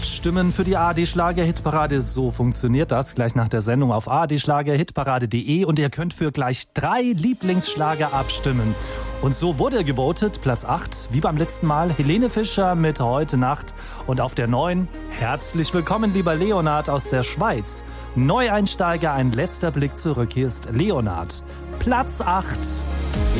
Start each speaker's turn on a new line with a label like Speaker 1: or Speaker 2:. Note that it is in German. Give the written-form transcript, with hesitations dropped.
Speaker 1: Abstimmen für die ARD-Schlager-Hitparade. So funktioniert das gleich nach der Sendung auf ardschlagerhitparade.de und ihr könnt für gleich 3 Lieblingsschlager abstimmen. Und so wurde gewotet, Platz 8, wie beim letzten Mal, Helene Fischer mit Heute Nacht. Und auf der 9, herzlich willkommen, lieber Leonard aus der Schweiz. Neueinsteiger, ein letzter Blick zurück, hier ist Leonard. Platz 8.